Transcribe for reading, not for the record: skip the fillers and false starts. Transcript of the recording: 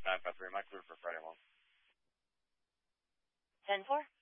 953. Am I clear for Friday long? 10-4.